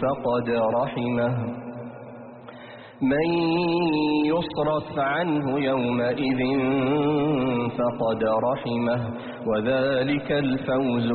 فقد رحمه من يصرف عنه يومئذ فقد رحمه وذلك الفوز